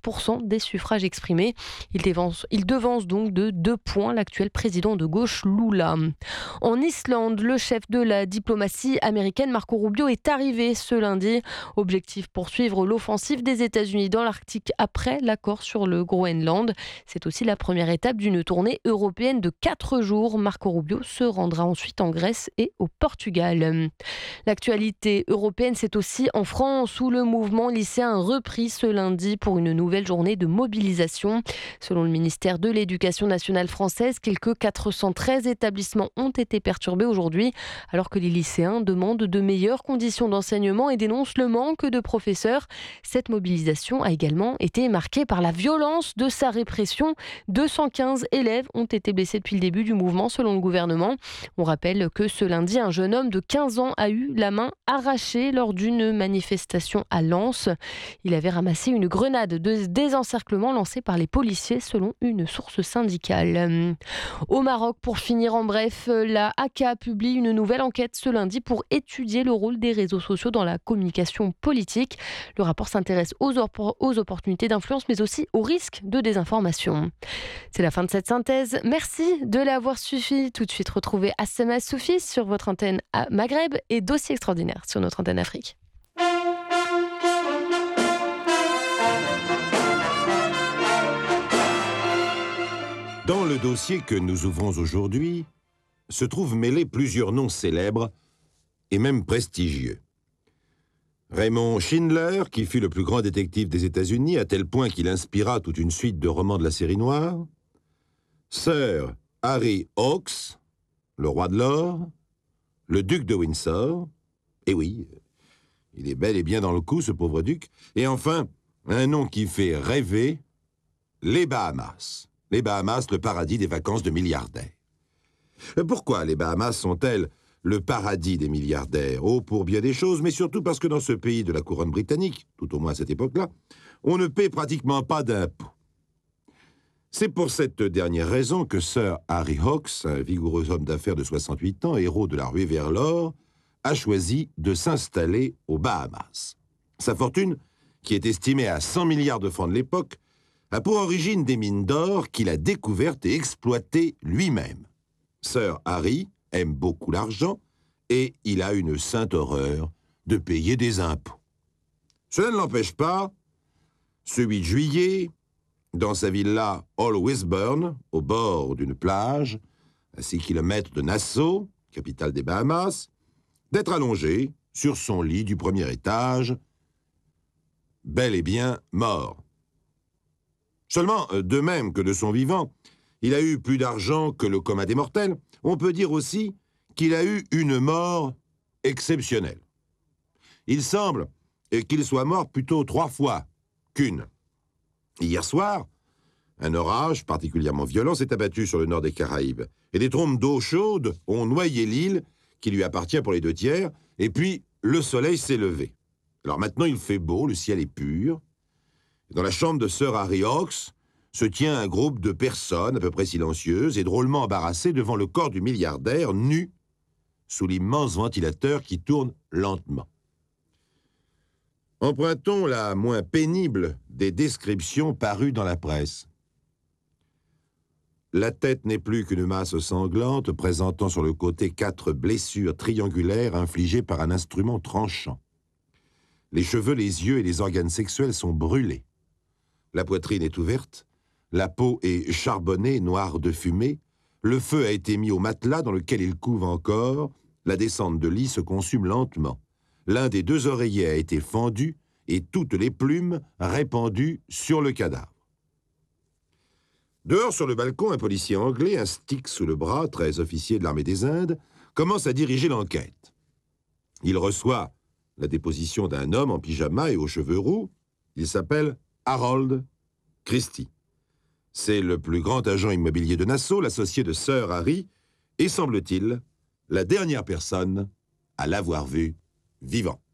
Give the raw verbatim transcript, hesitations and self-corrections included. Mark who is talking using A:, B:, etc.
A: pour cent des suffrages exprimés. Il devance, il devance donc de deux points l'actuel président de gauche Lula. En Islande, le chef de la diplomatie américaine Marco Rubio est arrivé ce lundi. Objectif, poursuivre l'offensive des États-Unis dans l'Arctique après l'accord sur le Groenland. C'est aussi la première étape d'une tournée européenne de quatre jours. Marco Rubio se rendra ensuite en Grèce et au Portugal. L'actualité européenne, c'est aussi en France où le mouvement lycéen a repris ce lundi pour une nouvelle journée de mobilisation. Selon le ministère de l'Éducation nationale française, quelques quatre cent treize établissements ont été perturbés aujourd'hui, alors que les lycéens demandent de meilleures conditions d'enseignement et dénoncent le manque de professeurs. Cette mobilisation a également été marquée par la violence de sa répression. deux cent quinze élèves ont été blessés depuis le début du mouvement, selon le gouvernement. On rappelle que ce lundi, un jeune homme de quinze ans a eu la main arrachée lors d'une manifestation à Lens. Il avait ramassé une grenade de désencerclement lancée par les policiers, selon une source syndicale. Au Maroc, pour finir en bref, la A C A publie une nouvelle enquête ce lundi pour étudier le rôle des réseaux sociaux dans la communication politique. Le rapport s'intéresse aux, op- aux opportunités d'influence, mais aussi aux risques de désinformation. C'est la fin de cette synthèse. Merci de l'avoir suivi. Tout de suite, retrouvez Assema Soufi sur votre antenne à Maghreb et Dossier extraordinaire sur notre antenne Afrique.
B: Dans le dossier que nous ouvrons aujourd'hui, se trouvent mêlés plusieurs noms célèbres et même prestigieux. Raymond Schindler, qui fut le plus grand détective des États-Unis, à tel point qu'il inspira toute une suite de romans de la série noire. Sir Harry Hawks, le roi de l'or, le duc de Windsor, et oui, il est bel et bien dans le coup, ce pauvre duc, et enfin, un nom qui fait rêver, les Bahamas. Les Bahamas, le paradis des vacances de milliardaires. Pourquoi les Bahamas sont-elles le paradis des milliardaires? Oh, pour bien des choses, mais surtout parce que dans ce pays de la couronne britannique, tout au moins à cette époque-là, on ne paie pratiquement pas d'impôts. C'est pour cette dernière raison que Sir Harry Hawks, un vigoureux homme d'affaires de soixante-huit ans, héros de la ruée vers l'or, a choisi de s'installer aux Bahamas. Sa fortune, qui est estimée à cent milliards de francs de l'époque, a pour origine des mines d'or qu'il a découvertes et exploitées lui-même. Sir Harry aime beaucoup l'argent et il a une sainte horreur de payer des impôts. Cela ne l'empêche pas, ce huit juillet, dans sa villa Hall Wisburn, au bord d'une plage, à six kilomètres de Nassau, capitale des Bahamas, d'être allongé sur son lit du premier étage, bel et bien mort. Seulement, de même que de son vivant, il a eu plus d'argent que le commun des mortels. On peut dire aussi qu'il a eu une mort exceptionnelle. Il semble qu'il soit mort plutôt trois fois qu'une. Hier soir, un orage particulièrement violent s'est abattu sur le nord des Caraïbes, et des trombes d'eau chaude ont noyé l'île, qui lui appartient pour les deux tiers, et puis le soleil s'est levé. Alors maintenant il fait beau, le ciel est pur. Dans la chambre de Sir Harry Hawks se tient un groupe de personnes à peu près silencieuses et drôlement embarrassées devant le corps du milliardaire nu sous l'immense ventilateur qui tourne lentement. Empruntons la moins pénible des descriptions parues dans la presse. La tête n'est plus qu'une masse sanglante présentant sur le côté quatre blessures triangulaires infligées par un instrument tranchant. Les cheveux, les yeux et les organes sexuels sont brûlés. La poitrine est ouverte, la peau est charbonnée, noire de fumée, le feu a été mis au matelas dans lequel il couve encore, la descente de lit se consume lentement. L'un des deux oreillers a été fendu et toutes les plumes répandues sur le cadavre. Dehors sur le balcon, un policier anglais, un stick sous le bras, très officier de l'armée des Indes, commence à diriger l'enquête. Il reçoit la déposition d'un homme en pyjama et aux cheveux roux. Il s'appelle Harold Christie. C'est le plus grand agent immobilier de Nassau, l'associé de Sir Harry, et semble-t-il, la dernière personne à l'avoir vu vivant.